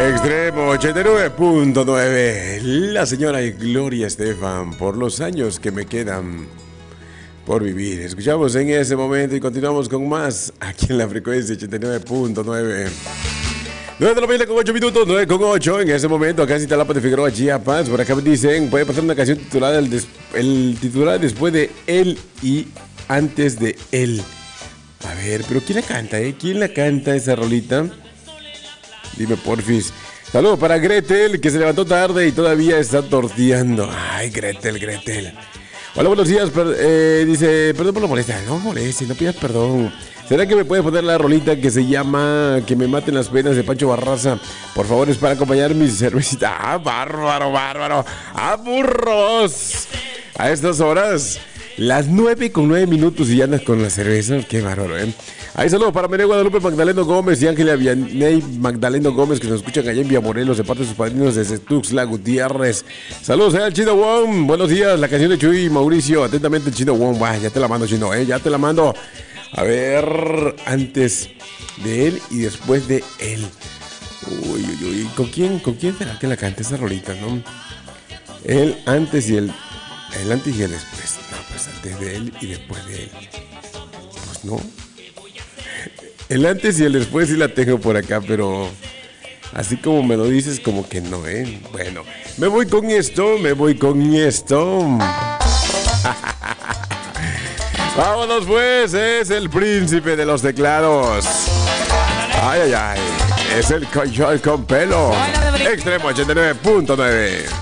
Extremo 89.9. La señora Gloria Estefan, por los años que me quedan por vivir. Escuchamos en ese momento y continuamos con más aquí en la frecuencia 89.9. 9 de la mañana con 8 minutos, 9 con 8. En ese momento, acá en Iztapalapa de Figueroa, Chiapas. Por acá me dicen, puede pasar una canción titulada el titular después de él y antes de él. A ver, pero ¿quién la canta, ¿Quién la canta esa rolita? Dime, porfis. Saludos para Gretel, que se levantó tarde y todavía está torteando. Ay, Gretel. Hola, buenos días. Dice, perdón por la molestia. No molestes, no pidas perdón. ¿Será que me puede poner la rolita que se llama Que me maten las penas de Pancho Barraza? Por favor, es para acompañar mi cervecita. ¡Ah, bárbaro! ¡Ah, burros! A estas horas, las 9:09 y ya andas con la cerveza. ¡Qué bárbaro, Ahí saludos para María Guadalupe Magdaleno Gómez y Ángela Vianey Magdaleno Gómez, que nos escuchan allá en Villamorelos de parte de sus padrinos desde Tuxtla Gutiérrez. Saludos al Chino Wong. Buenos días, la canción de Chuy y Mauricio. Atentamente, Chino Wong. Ya te la mando, Chino, ya te la mando. A ver, antes de él y después de él. Uy. ¿Con quién será que la canta esa rolita, no? El antes y el antes y el después. No, pues antes de él y después de él. Pues no. El antes y el después sí la tengo por acá, pero así como me lo dices, como que no, Bueno, me voy con esto. Vámonos pues, es el príncipe de los teclados. Ay, es el control con pelo. Extremo 89.9.